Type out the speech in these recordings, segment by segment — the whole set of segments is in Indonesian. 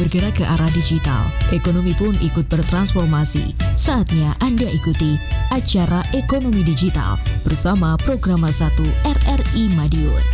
bergerak ke arah digital. Ekonomi pun ikut bertransformasi. Saatnya Anda ikuti acara Ekonomi Digital bersama Programa 1 RRI Madiun.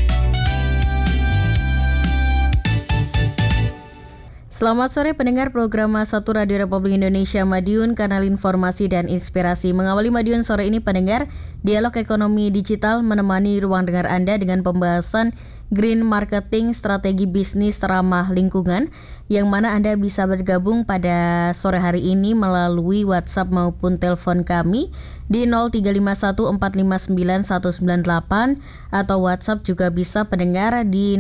Selamat sore pendengar Programa 1 Radio Republik Indonesia Madiun, kanal informasi dan inspirasi. Mengawali Madiun sore ini pendengar, dialog ekonomi digital menemani ruang dengar Anda dengan pembahasan Green Marketing Strategi Bisnis Ramah Lingkungan, yang mana Anda bisa bergabung pada sore hari ini melalui WhatsApp maupun telepon kami di 0351459198 atau WhatsApp juga bisa pendengar di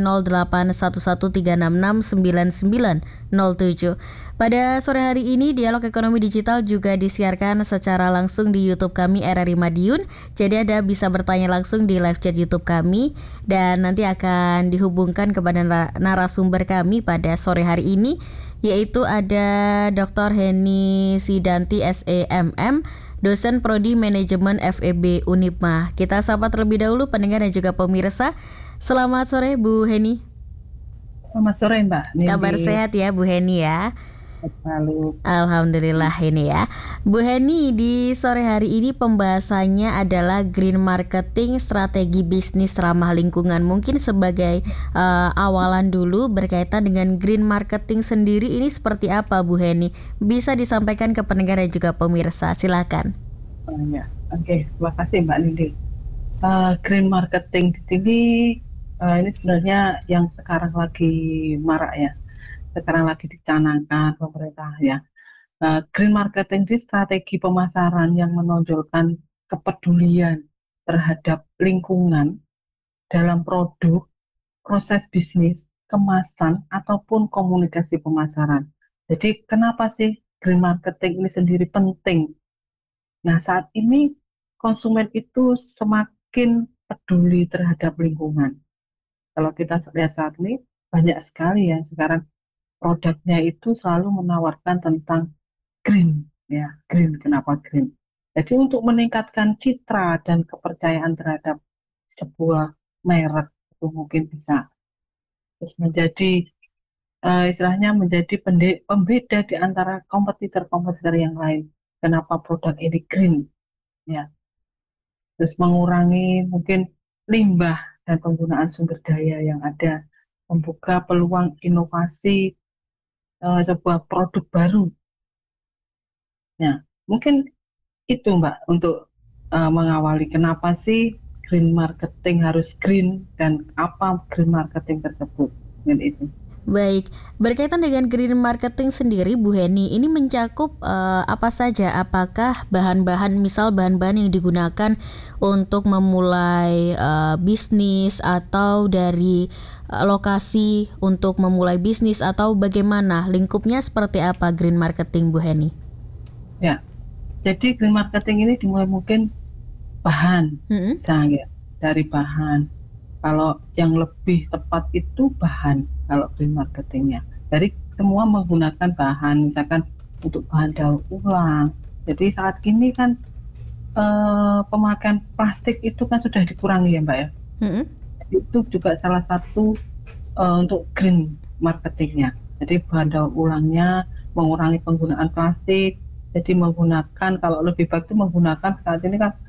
0811366997. Pada sore hari ini dialog ekonomi digital juga disiarkan secara langsung di YouTube kami RRI Madiun. Jadi Anda bisa bertanya langsung di live chat YouTube kami dan nanti akan dihubungkan kepada narasumber kami pada sore hari ini, yaitu ada Dr. Heni Sidanti SEMM, dosen Prodi Manajemen FEB Unipma. Kita sapa terlebih dahulu pendengar dan juga pemirsa. Selamat sore Bu Heni. Selamat sore Mbak Nindi. Kabar sehat ya Bu Heni ya? Lalu. Alhamdulillah ini ya Bu Heni, di sore hari ini pembahasannya adalah Green Marketing Strategi Bisnis Ramah Lingkungan. Mungkin sebagai awalan dulu berkaitan dengan Green Marketing sendiri ini seperti apa Bu Heni? Bisa disampaikan ke pendengar dan juga pemirsa, silakan. Oke, terima kasih Mbak Nindi. Green Marketing di sini ini sebenarnya yang sekarang lagi marak ya. Sekarang lagi dicanangkan pemerintah ya. Green marketing ini strategi pemasaran yang menonjolkan kepedulian terhadap lingkungan dalam produk, proses bisnis, kemasan, ataupun komunikasi pemasaran. Jadi kenapa sih green marketing ini sendiri penting? Nah, saat ini konsumen itu semakin peduli terhadap lingkungan. Kalau kita lihat saat ini, banyak sekali yang sekarang produknya itu selalu menawarkan tentang green, ya green. Kenapa green? Jadi untuk meningkatkan citra dan kepercayaan terhadap sebuah merek itu mungkin bisa terus menjadi istilahnya menjadi pembeda di antara kompetitor-kompetitor yang lain. Kenapa produk ini green? Ya, terus mengurangi mungkin limbah dan penggunaan sumber daya yang ada, membuka peluang inovasi sebuah produk baru. Ya, mungkin itu Mbak untuk mengawali kenapa sih green marketing harus green dan apa green marketing tersebut. Dengan itu. Baik, berkaitan dengan green marketing sendiri Bu Heni, ini mencakup apa saja? Apakah bahan-bahan yang digunakan untuk memulai bisnis, atau dari lokasi untuk memulai bisnis, atau bagaimana? Lingkupnya seperti apa green marketing Bu Heni? Ya, jadi green marketing ini dimulai mungkin bahan, misalnya dari bahan. Kalau yang lebih tepat itu bahan, kalau green marketingnya. Jadi semua menggunakan bahan, misalkan untuk bahan daur ulang. Jadi saat ini kan pemakaian plastik itu kan sudah dikurangi ya Mbak ya. Itu juga salah satu untuk green marketingnya. Jadi bahan daur ulangnya, mengurangi penggunaan plastik. Jadi menggunakan, kalau lebih baik itu menggunakan saat ini kan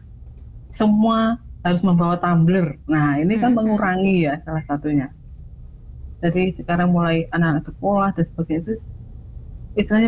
semua harus membawa tumbler. Nah, ini kan mengurangi ya salah satunya. Jadi sekarang mulai anak-anak sekolah dan sebagainya itu istilahnya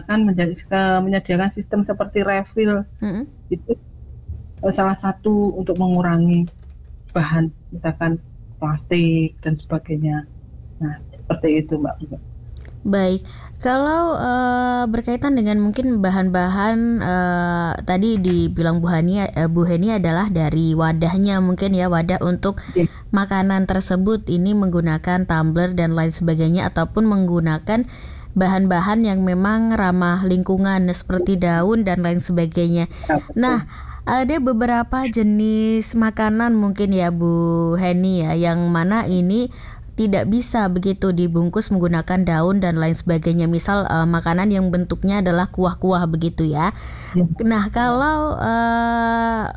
menyediakan sistem seperti refill. Itu salah satu untuk mengurangi bahan misalkan plastik dan sebagainya. Nah, seperti itu Mbak. Baik, kalau berkaitan dengan mungkin bahan-bahan tadi dibilang Bu Heni adalah dari wadahnya, mungkin ya wadah untuk makanan tersebut ini menggunakan tumbler dan lain sebagainya, ataupun menggunakan bahan-bahan yang memang ramah lingkungan seperti daun dan lain sebagainya. Nah, ada beberapa jenis makanan mungkin ya Bu Heni ya, yang mana ini tidak bisa begitu dibungkus menggunakan daun dan lain sebagainya. Misal makanan yang bentuknya adalah kuah-kuah begitu ya. Nah, kalau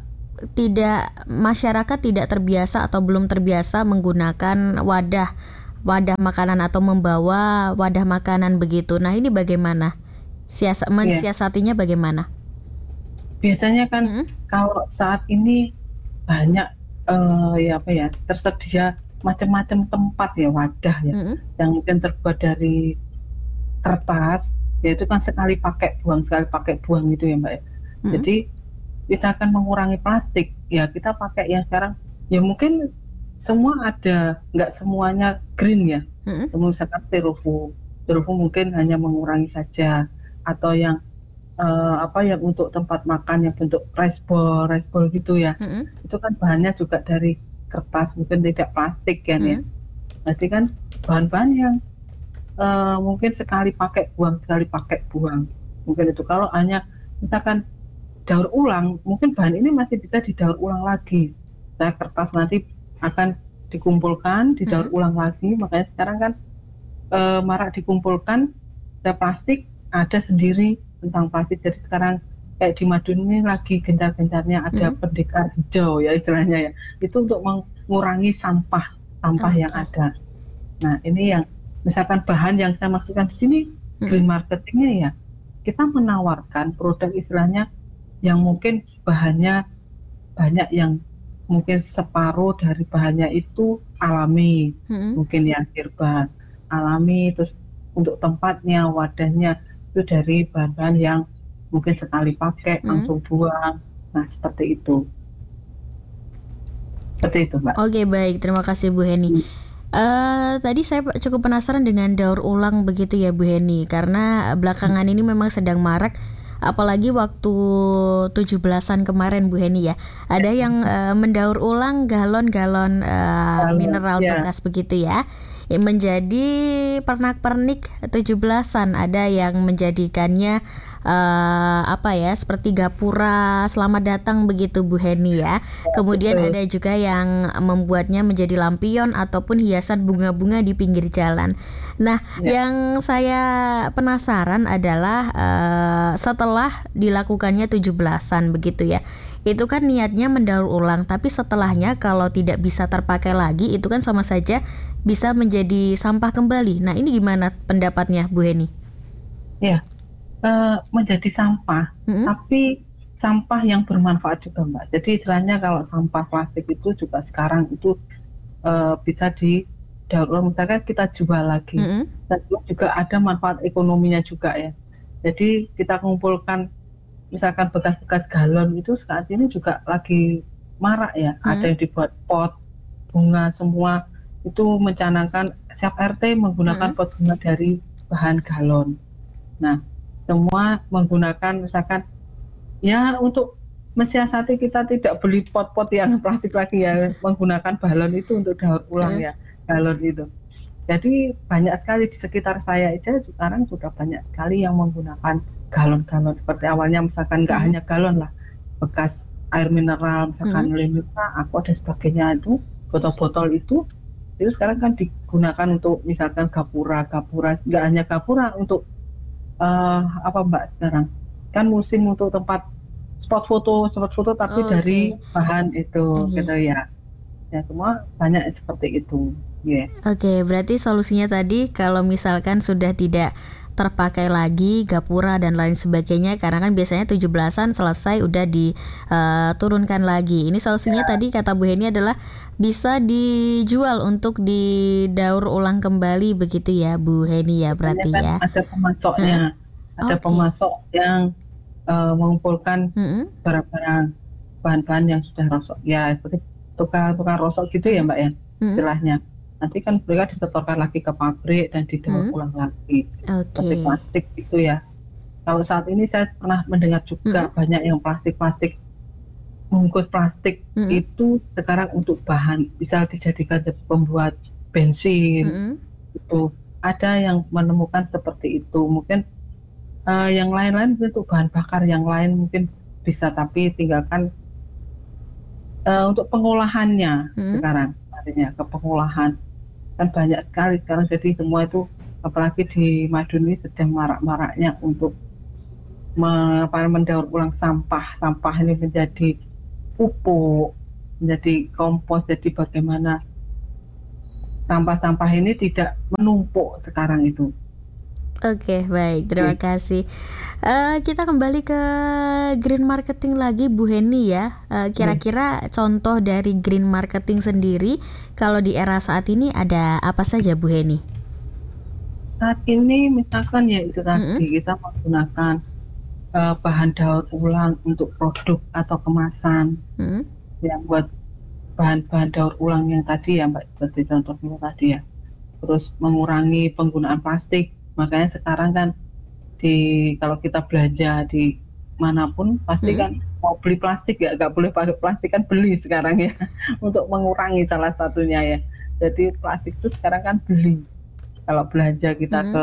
masyarakat tidak terbiasa atau belum terbiasa menggunakan wadah wadah makanan atau membawa wadah makanan begitu. Nah, ini bagaimana? Mensiasatinya bagaimana? Biasanya kan Mm-mm. kalau saat ini banyak tersedia macam-macam tempat ya, wadah ya, Mm-mm. yang mungkin terbuat dari kertas, yaitu kan sekali pakai buang gitu ya Mbak ya. Mm-mm. Jadi kita akan mengurangi plastik ya, kita pakai yang sekarang ya mungkin semua ada, nggak semuanya green ya. Mm-mm. Misalkan styrofoam mungkin hanya mengurangi saja, atau yang yang untuk tempat makan yang bentuk rice bowl gitu ya, Mm-mm. itu kan bahannya juga dari kertas, mungkin tidak plastik kan ya. Mm-mm. Berarti kan bahan-bahan yang mungkin sekali pakai buang, mungkin itu. Kalau hanya misalkan daur ulang, mungkin bahan ini masih bisa didaur ulang lagi. Nah, kertas nanti akan dikumpulkan, didaur ulang lagi. Makanya sekarang kan marak dikumpulkan. Ada plastik, ada sendiri tentang plastik. Jadi sekarang kayak di Madun ini lagi gencar-gencarnya ada pendekar hijau ya istilahnya ya. Itu untuk mengurangi sampah yang ada. Nah, ini yang misalkan bahan yang saya maksudkan di sini, green marketingnya ya, kita menawarkan produk istilahnya yang mungkin bahannya banyak, yang mungkin separuh dari bahannya itu alami, mungkin yang herbal alami, terus untuk tempatnya, wadahnya itu dari bahan-bahan yang mungkin sekali pakai langsung buang. Nah, seperti itu Mbak. Oke, baik, terima kasih Bu Heni. Tadi saya cukup penasaran dengan daur ulang begitu ya Bu Heni, karena belakangan ini memang sedang marak, apalagi waktu 17-an kemarin Bu Heni ya, ada yang mendaur ulang galon-galon mineral bekas begitu ya, yang menjadi pernak-pernik 17-an. Ada yang menjadikannya seperti gapura selamat datang begitu Bu Heni ya. Kemudian ada juga yang membuatnya menjadi lampion ataupun hiasan bunga-bunga di pinggir jalan. Nah, yang saya penasaran adalah setelah dilakukannya 17-an begitu ya, itu kan niatnya mendaur ulang, tapi setelahnya kalau tidak bisa terpakai lagi, itu kan sama saja bisa menjadi sampah kembali. Nah, ini gimana pendapatnya Bu Heni? Ya, menjadi sampah, tapi sampah yang bermanfaat juga Mbak. Jadi istilahnya kalau sampah plastik itu juga sekarang itu bisa didaur ulang, misalkan kita jual lagi, dan juga ada manfaat ekonominya juga ya. Jadi kita kumpulkan misalkan bekas-bekas galon itu saat ini juga lagi marak ya. Ada yang dibuat pot bunga, semua itu mencanangkan setiap RT menggunakan pot bunga dari bahan galon. Nah, semua menggunakan misalkan ya untuk mensiasati kita tidak beli pot-pot yang plastik lagi ya, menggunakan balon itu untuk daur ulang ya, galon itu. Jadi banyak sekali di sekitar saya aja sekarang sudah banyak sekali yang menggunakan galon-galon seperti awalnya, misalkan nggak hanya galon lah, bekas air mineral, misalkan Limita, Aqua dan sebagainya, itu botol-botol itu sekarang kan digunakan untuk misalkan gapura, nggak hanya gapura untuk Mbak, sekarang kan musim untuk tempat spot foto tapi dari bahan itu gitu ya. Ya, semua banyak seperti itu. Oke, berarti solusinya tadi kalau misalkan sudah tidak terpakai lagi gapura dan lain sebagainya, karena kan biasanya 17-an selesai udah diturunkan lagi. Ini solusinya tadi kata Bu Heni adalah bisa dijual untuk didaur ulang kembali begitu ya Bu Heni ya, berarti kan ya. Ada pemasoknya, pemasok yang mengumpulkan barang-barang bahan-bahan yang sudah rosok ya, seperti tukang rosok gitu ya Mbak ya, istilahnya. Nanti kan mereka disetorkan lagi ke pabrik dan didaur ulang lagi. Seperti plastik itu ya. Kalau saat ini saya pernah mendengar juga banyak yang plastik bungkus plastik itu sekarang untuk bahan bisa dijadikan pembuat bensin. Itu ada yang menemukan seperti itu. Mungkin yang lain-lain untuk bahan bakar yang lain mungkin bisa, tapi tinggalkan untuk pengolahannya sekarang, artinya ke pengolahan kan banyak sekali sekarang. Jadi semua itu, apalagi di Madun ini sedang marak-maraknya untuk mendaur ulang sampah ini menjadi pupuk, menjadi kompos. Jadi bagaimana sampah-sampah ini tidak menumpuk sekarang itu. Oke, baik. Terima Oke. kasih. Kita kembali ke green marketing lagi, Bu Heni ya. Iya. Kira-kira contoh dari green marketing sendiri kalau di era saat ini ada apa saja, Bu Heni? Saat ini misalkan ya itu Mm-mm. tadi kita menggunakan bahan daur ulang untuk produk atau kemasan Mm-mm. yang buat bahan-bahan daur ulang yang tadi ya Mbak, seperti contohnya tadi ya. Terus mengurangi penggunaan plastik. Makanya sekarang kan kalau kita belanja di manapun pasti Mm-mm. kan mau beli plastik ya nggak boleh pakai plastik kan beli sekarang ya untuk mengurangi salah satunya ya. Jadi plastik itu sekarang kan beli. Kalau belanja kita Mm-mm. ke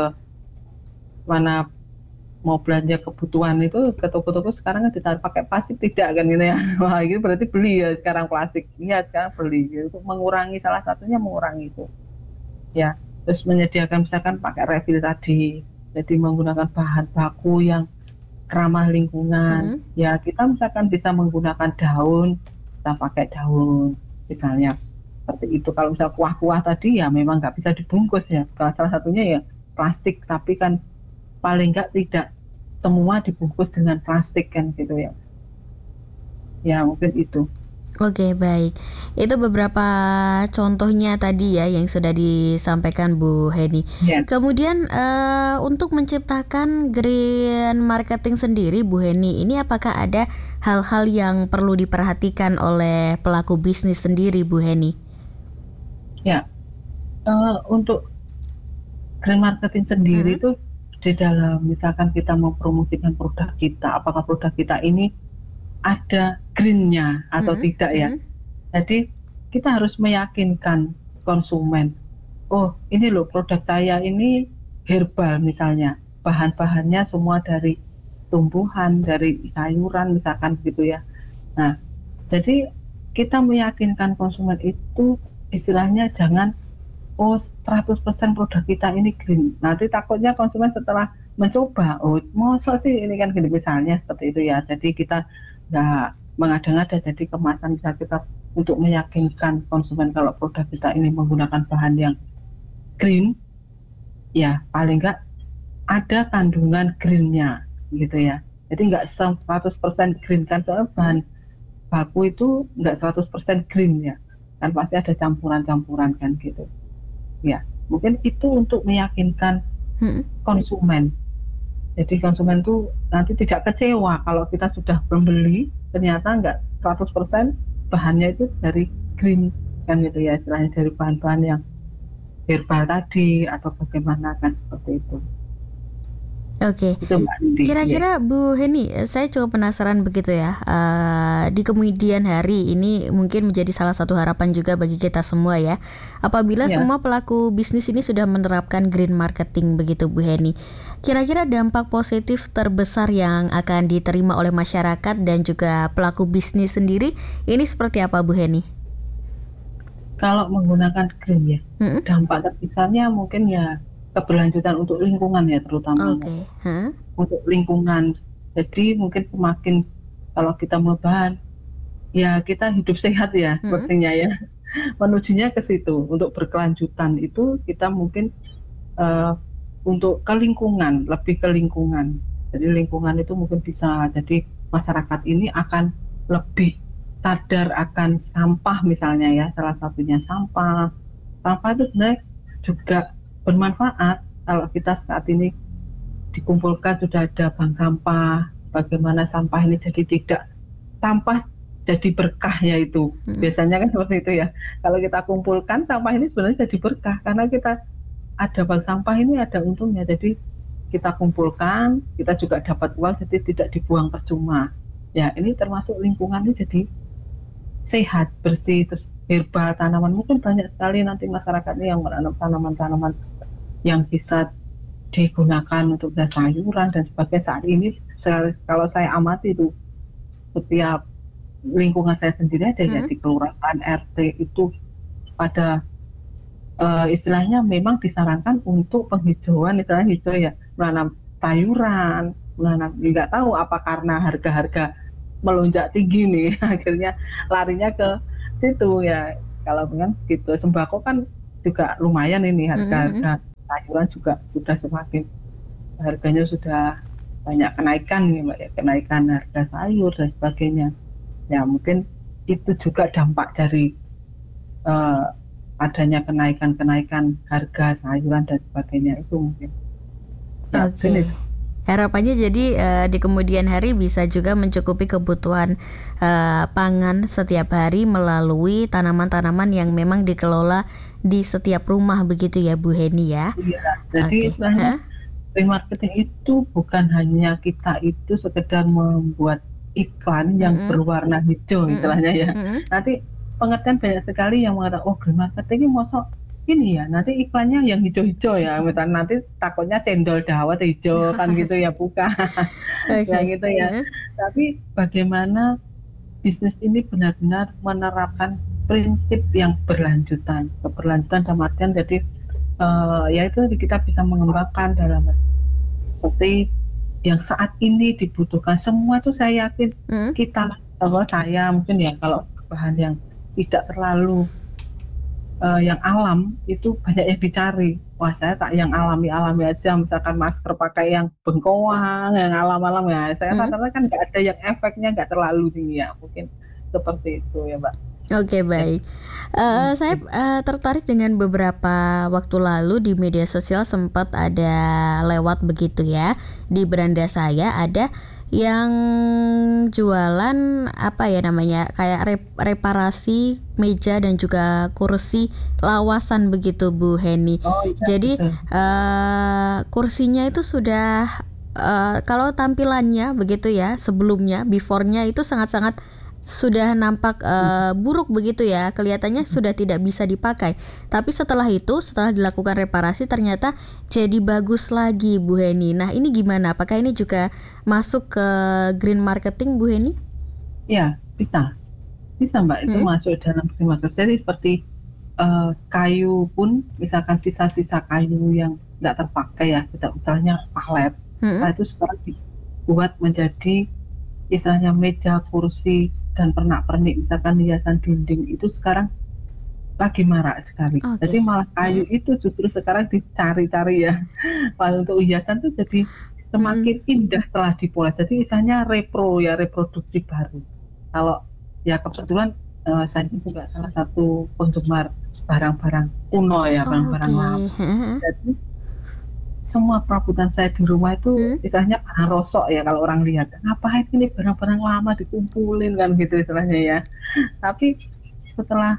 mana mau belanja kebutuhan itu ke toko-toko sekarang kan ditaruh pakai plastik tidak kan gitu ya. Wah itu berarti beli ya sekarang plastik. Iya sekarang beli. Jadi, untuk mengurangi salah satunya mengurangi itu ya. Terus menyediakan misalkan pakai refill tadi. Jadi menggunakan bahan baku yang ramah lingkungan. Mm-mm. Ya kita misalkan bisa menggunakan daun, kita pakai daun misalnya seperti itu. Kalau misal kuah-kuah tadi ya memang nggak bisa dibungkus ya. Salah satunya ya plastik, tapi kan paling nggak tidak semua dibungkus dengan plastik kan gitu ya. Ya mungkin itu. Oke, baik. Itu beberapa contohnya tadi ya yang sudah disampaikan Bu Heni. Ya, Kemudian untuk menciptakan green marketing sendiri, Bu Heni, ini apakah ada hal-hal yang perlu diperhatikan oleh pelaku bisnis sendiri, Bu Heni? ya. Untuk green marketing sendiri Mm-mm. itu di dalam misalkan kita mempromosikan produk kita, apakah produk kita ini ada greennya atau Mm-mm. tidak ya. Mm-mm. Jadi kita harus meyakinkan konsumen, oh ini loh produk saya ini herbal misalnya, bahan-bahannya semua dari tumbuhan, dari sayuran misalkan gitu ya. Nah, jadi kita meyakinkan konsumen itu istilahnya jangan, oh 100% produk kita ini green. Nanti takutnya konsumen setelah mencoba, oh masa sih ini kan gini misalnya seperti itu ya. Jadi kita nggak mengada-ngada, jadi kemasan bisa kita untuk meyakinkan konsumen kalau produk kita ini menggunakan bahan yang green, ya paling nggak ada kandungan greennya gitu ya. Jadi nggak 100% green kan, soalnya bahan Mm-mm. baku itu nggak 100% green ya. Kan pasti ada campuran-campuran kan gitu. Ya, mungkin itu untuk meyakinkan Mm-mm. konsumen. Jadi konsumen tuh nanti tidak kecewa kalau kita sudah membeli ternyata nggak 100% bahannya itu dari green kan gitu ya, istilahnya dari bahan-bahan yang herbal tadi atau bagaimana kan seperti itu. Oke. Itu Mbak Nindi. Iya. Kira-kira Bu Heni, saya cukup penasaran begitu ya. Di kemudian hari ini mungkin menjadi salah satu harapan juga bagi kita semua ya. Apabila Ya, semua pelaku bisnis ini sudah menerapkan green marketing begitu Bu Heni. Kira-kira dampak positif terbesar yang akan diterima oleh masyarakat dan juga pelaku bisnis sendiri ini seperti apa Bu Heni? kalau menggunakan green ya, Mm-mm. dampak terbesarnya mungkin ya keberlanjutan untuk lingkungan ya terutamanya. Oke. Hah? Untuk lingkungan. Jadi mungkin semakin kalau kita berbahan, ya kita hidup sehat ya Mm-mm. sepertinya ya. Menujunya ke situ. Untuk berkelanjutan itu kita mungkin eh, untuk ke lingkungan, lebih ke lingkungan. Jadi lingkungan itu mungkin bisa, jadi masyarakat ini akan lebih sadar akan sampah misalnya ya, salah satunya sampah. Sampah itu sebenarnya juga bermanfaat kalau kita saat ini dikumpulkan sudah ada bank sampah, bagaimana sampah ini jadi tidak sampah jadi berkah ya itu. Mm-mm. Biasanya kan seperti itu ya. Kalau kita kumpulkan sampah ini sebenarnya jadi berkah karena kita ada bank sampah ini ada untungnya. Jadi kita kumpulkan, kita juga dapat uang jadi tidak dibuang percuma. Ya, ini termasuk lingkungan ini jadi sehat, bersih, terus herbal tanaman. Mungkin banyak sekali nanti masyarakat ini yang menanam tanaman-tanaman yang bisa digunakan untuk sayuran dan sebagainya. Saat ini kalau saya amati itu setiap lingkungan saya sendiri aja ya Mm-mm. di kelurahan RT itu pada istilahnya memang disarankan untuk penghijauan, istilahnya hijau ya, menanam sayuran, menanam, nggak tahu apa karena harga-harga melonjak tinggi nih akhirnya larinya ke situ ya. Kalau dengan gitu sembako kan juga lumayan ini Mm-mm. harga sayuran juga sudah semakin harganya sudah banyak kenaikan nih Mbak ya, kenaikan harga sayur dan sebagainya. Ya mungkin itu juga dampak dari eh, adanya kenaikan harga sayuran dan sebagainya itu mungkin. Ya, Oke. mungkin itu. Harapannya jadi di kemudian hari bisa juga mencukupi kebutuhan pangan setiap hari melalui tanaman-tanaman yang memang dikelola di setiap rumah begitu ya Bu Heni ya. Iya, jadi Oke. istilahnya Hah? remarketing itu bukan hanya kita itu sekedar membuat iklan yang Mm-mm. berwarna hijau Mm-mm. istilahnya ya. Mm-mm. Nanti pengertian banyak sekali yang mengatakan, oh green marketing ini masuk ini ya, nanti iklannya yang hijau-hijau ya. Misalnya nanti takutnya cendol dawet hijau kan gitu ya, bukan. Ya Oke. gitu ya. Heeh. Tapi bagaimana bisnis ini benar-benar menerapkan prinsip yang berlanjutan. Keberlanjutan dalam artian jadi ya itu kita bisa mengembangkan dalam seperti yang saat ini dibutuhkan semua tuh saya yakin Mm-mm. kita kalau saya mungkin ya kalau bahan yang tidak terlalu yang alam itu banyak yang dicari. Wah saya tak yang alami-alami aja, misalkan masker pakai yang bengkoang, yang alam-alam ya. Saya Mm-mm. rata-rata kan nggak ada yang efeknya nggak terlalu tinggi ya, mungkin seperti itu ya Mbak. Oke, Ya. baik. Hmm. Saya tertarik dengan beberapa waktu lalu di media sosial sempat ada lewat begitu ya. Di beranda saya ada yang jualan apa ya namanya kayak reparasi meja dan juga kursi lawasan begitu Bu Heni. Oh iya Jadi betul. kursinya itu sudah kalau tampilannya begitu ya sebelumnya before-nya itu sangat-sangat sudah nampak buruk begitu ya, kelihatannya sudah tidak bisa dipakai. Tapi setelah itu, setelah dilakukan reparasi ternyata jadi bagus lagi Bu Heni. Nah ini gimana? Apakah ini juga masuk ke green marketing Bu Heni? Ya bisa Mbak itu Mm-mm. masuk dalam green marketing. Jadi seperti kayu pun misalkan sisa-sisa kayu yang nggak terpakai ya, tidak misalnya palet, Mm-mm. nah itu sekarang dibuat menjadi istilahnya meja, kursi, dan pernak-pernik, misalkan hiasan dinding itu sekarang lagi marak sekali. Oke. Jadi malah kayu itu justru sekarang dicari-cari ya. Malah untuk hiasan tuh jadi Mm-mm. semakin indah setelah dipoles. Jadi istilahnya repro ya, reproduksi baru. Kalau ya kebetulan saya juga salah satu penggemar barang-barang kuno ya, Oh, barang-barang lama. oke. Jadi semua perabotan saya di rumah itu Mm. istilahnya barang rosok ya kalau orang lihat. Ngapain ini barang-barang lama dikumpulin kan gitu istilahnya ya. Tapi setelah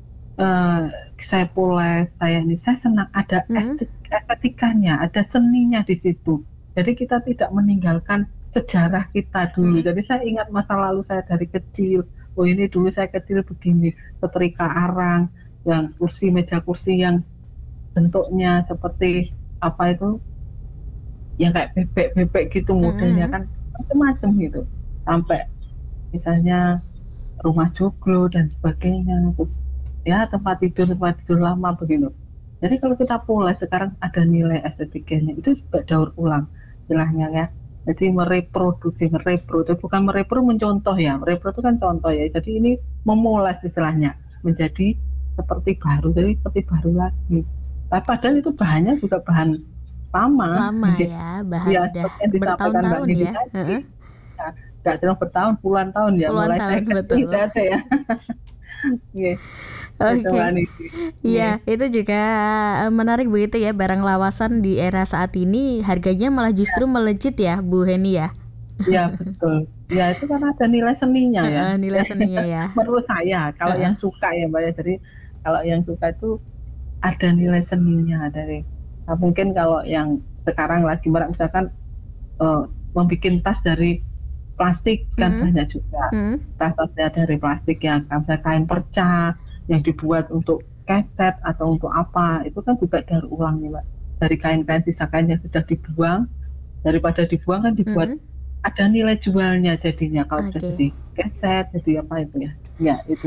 saya poles, saya senang ada Mm. estetikanya, ada seninya di situ. Jadi kita tidak meninggalkan sejarah kita dulu. Mm. Jadi saya ingat masa lalu saya dari kecil. Oh ini dulu saya kecil begini, setrika arang, yang kursi meja kursi yang bentuknya seperti apa itu yang kayak bebek-bebek gitu modelnya Mm-mm. kan macam-macam gitu sampai misalnya rumah joglo dan sebagainya terus ya tempat tidur lama begitu. Jadi kalau kita poles sekarang ada nilai estetikanya itu sebagai daur ulang istilahnya ya. Jadi merepro itu bukan merepro mencontoh ya, merepro itu kan contoh ya. Jadi ini memoles istilahnya menjadi seperti baru, jadi seperti baru lagi. Tapi padahal itu bahannya juga bahan lama, Lama ya, bahan ya udah seperti yang disampaikan Mbak bertahun-tahun Nidi ya. tadi, Heeh. ya, nggak cuma bertahun, puluhan tahun ya, Puluhan mulai saya tahun kecil betul. udah ada ya. Oke, itu Mbak Oke. Nidi. Oke, Iya, itu juga menarik begitu ya, barang lawasan di era saat ini harganya malah justru melejit ya, Bu Heni ya. ya betul. Ya itu karena ada nilai seninya ya. Heeh, nilai seninya ya. Menurut saya, kalau Heeh. yang suka ya Mbak ya, jadi kalau yang suka itu ada nilai seninya dari. Nah, mungkin kalau yang sekarang lagi marak misalkan membuat tas dari plastik kan Mm-mm. banyak juga. Mm-mm. Tas-tasnya dari plastik yang misalnya kain perca yang dibuat untuk keset atau untuk apa itu kan juga daur ulang nih Mbak. Dari kain-kain sisa kain yang sudah dibuang daripada dibuang kan dibuat Mm-mm. ada nilai jualnya jadinya kalau sudah Oke. jadi keset jadi apa itu ya. Ya itu.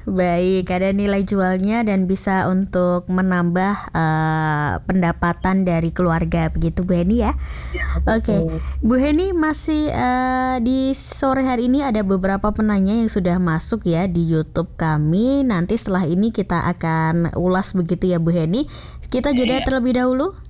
Baik, ada nilai jualnya dan bisa untuk menambah pendapatan dari keluarga begitu Bu Heni ya. Ya, Oke, betul. Bu Heni masih di sore hari ini ada beberapa penanya yang sudah masuk ya di YouTube kami. Nanti setelah ini kita akan ulas begitu ya Bu Heni. Kita jeda Iya. terlebih dahulu.